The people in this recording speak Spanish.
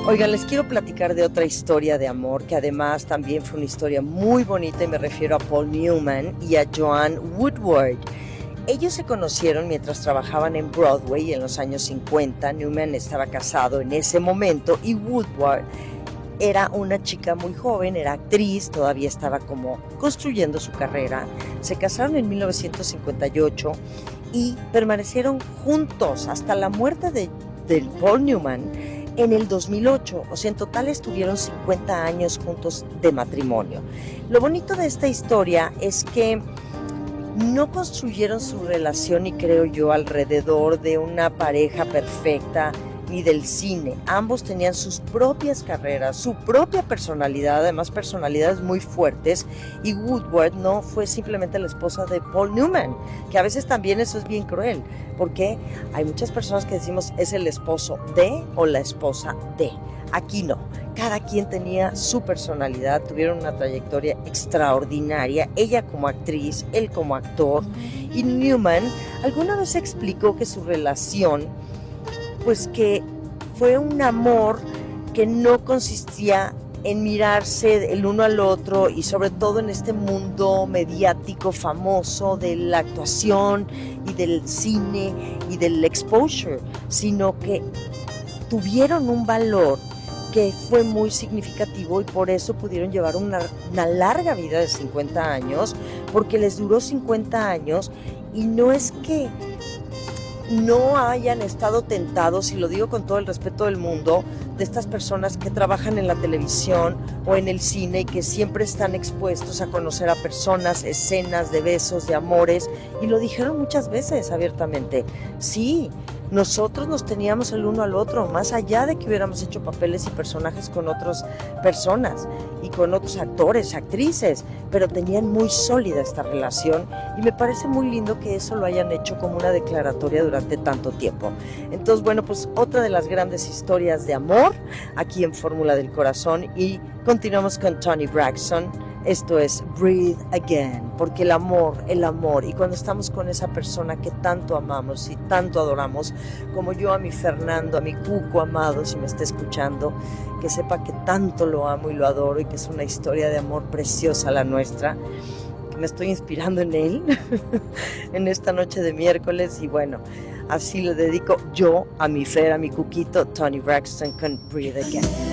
Oigan, les quiero platicar de otra historia de amor que además también fue una historia muy bonita y me refiero a Paul Newman y a Joanne Woodward. Ellos se conocieron mientras trabajaban en Broadway en los años 50. Newman estaba casado en ese momento y Woodward era una chica muy joven, era actriz, todavía estaba como construyendo su carrera. Se casaron en 1958 y permanecieron juntos hasta la muerte de Paul Newman en el 2008, o sea, en total estuvieron 50 años juntos de matrimonio. Lo bonito de esta historia es que no construyeron su relación, y creo yo, alrededor de una pareja perfecta ni del cine. Ambos tenían sus propias carreras, su propia personalidad, además personalidades muy fuertes, y Woodward no fue simplemente la esposa de Paul Newman, que a veces también eso es bien cruel, porque hay muchas personas que decimos es el esposo de o la esposa de. Aquí no, cada quien tenía su personalidad, tuvieron una trayectoria extraordinaria, ella como actriz, él como actor, y Newman alguna vez explicó que su relación, pues que fue un amor que no consistía en mirarse el uno al otro, y sobre todo en este mundo mediático famoso de la actuación y del cine y del exposure, sino que tuvieron un valor que fue muy significativo, y por eso pudieron llevar una larga vida de 50 años, porque les duró 50 años, y no es que no hayan estado tentados, y lo digo con todo el respeto del mundo, de estas personas que trabajan en la televisión o en el cine y que siempre están expuestos a conocer a personas, escenas de besos, de amores, y lo dijeron muchas veces abiertamente. Sí, nosotros nos teníamos el uno al otro, más allá de que hubiéramos hecho papeles y personajes con otras personas y con otros actores, actrices, pero tenían muy sólida esta relación, y me parece muy lindo que eso lo hayan hecho como una declaratoria durante tanto tiempo. Entonces, bueno, pues otra de las grandes historias de amor aquí en Fórmula del Corazón, y continuamos con Toni Braxton. Esto es Breathe Again, porque el amor, y cuando estamos con esa persona que tanto amamos y tanto adoramos, como yo a mi Fernando, a mi Cuco amado, si me está escuchando, que sepa que tanto lo amo y lo adoro, y que es una historia de amor preciosa la nuestra, que me estoy inspirando en él en esta noche de miércoles, y bueno, así le dedico yo a mi Fer, a mi Cuquito, Toni Braxton con Breathe Again.